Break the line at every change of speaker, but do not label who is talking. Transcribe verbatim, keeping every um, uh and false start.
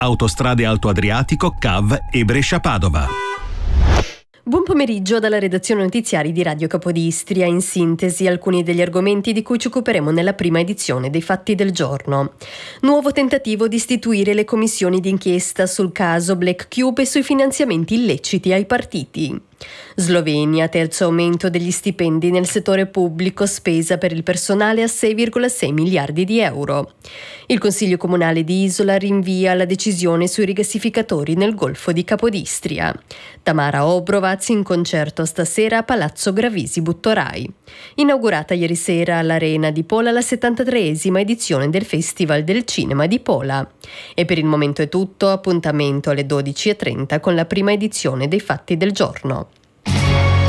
Autostrade Alto Adriatico, C A V e Brescia-Padova.
Buon pomeriggio dalla redazione notiziari di Radio Capodistria. In sintesi, alcuni degli argomenti di cui ci occuperemo nella prima edizione dei Fatti del Giorno. Nuovo tentativo di istituire le commissioni d'inchiesta sul caso Black Cube e sui finanziamenti illeciti ai partiti. Slovenia, terzo aumento degli stipendi nel settore pubblico, spesa per il personale a sei virgola sei miliardi di euro. Il Consiglio Comunale di Isola rinvia la decisione sui rigassificatori nel Golfo di Capodistria. Tamara Obrovac in concerto stasera a Palazzo Gravisi Buttorai. Inaugurata ieri sera all'Arena di Pola la settantatreesima edizione del Festival del Cinema di Pola. E per il momento è tutto, appuntamento alle dodici e trenta con la prima edizione dei Fatti del Giorno.